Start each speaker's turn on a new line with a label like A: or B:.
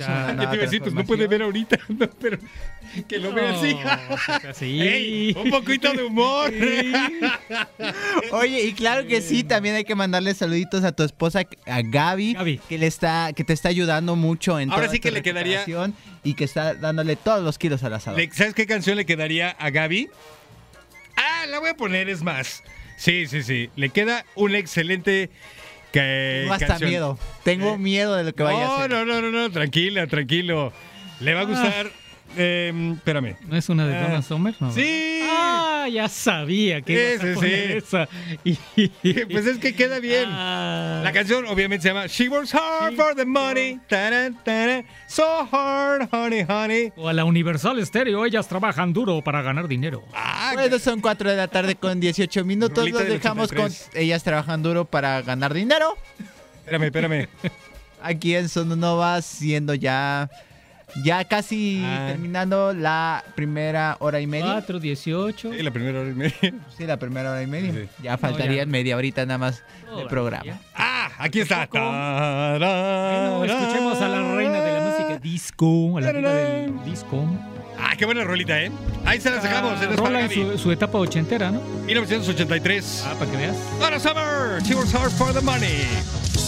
A: Ya.
B: ¿Qué te iba a decir? Pues no puede ver ahorita, no, pero que lo vea así.
A: Sí.
B: ¡Ey! Un poquito de humor.
C: Oye, y claro que sí, también hay que mandarle saluditos a tu esposa, a Gaby,
A: Gaby.
C: que te está ayudando mucho en
B: Ahora
C: toda
B: sí que
C: tu
B: le quedaría-
C: recuperación y que está dándole todos los kilos al asador.
B: ¿Sabes qué canción le quedaría a Gaby? Ah, la voy a poner, es más. Sí. Le queda un excelente
C: Tengo hasta
B: canción.
C: miedo. Tengo miedo de lo que vaya a hacer.
B: No, tranquilo. Le va a gustar. Espérame.
A: ¿No es una de Donna Summer? No.
B: Sí.
A: Ah, ya sabía que ibas a poner esa.
B: Pues es que queda bien.
A: Ah.
B: La canción obviamente se llama She Works Hard for the Money. So hard, honey.
A: O a la Universal Stereo, ellas trabajan duro para ganar dinero.
C: Bueno, son 4 de la tarde con 18 minutos.
B: Rolita
C: Los
B: del
C: dejamos
B: 83.
C: con ellas trabajan duro para ganar dinero.
B: Espérame.
C: Aquí en Sononova, siendo ya casi terminando la primera hora y media.
A: 4:18.
B: Sí, la primera hora y media.
C: Sí, la primera hora y media.
B: Sí.
C: Ya faltarían media horita nada más de
A: Todavía.
C: programa.
B: Aquí está.
A: Bueno, escuchemos a la reina de la música disco, a la reina del disco.
B: Qué buena rolita, ¿eh? Ahí se las dejamos. En
A: Rola en
B: Gaby.
A: su etapa ochentera, ¿no?
B: 1983.
A: Para que veas.
B: Donna Summer, She Works Hard for the Money.